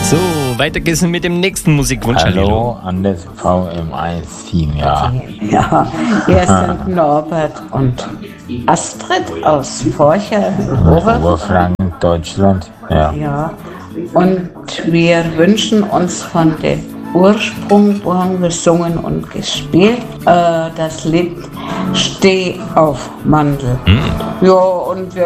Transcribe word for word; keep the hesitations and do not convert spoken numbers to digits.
So, weiter geht's mit dem nächsten Musikwunsch. Hallo an das V M eins Team, ja. Ja, hier sind Norbert und Astrid aus Forcher, Oberfranken, Deutschland, ja. Ja, und wir wünschen uns von dem Ursprung, wo haben wir gesungen und gespielt, äh, das Lied Steh auf Mandel. Mm. Ja, und wir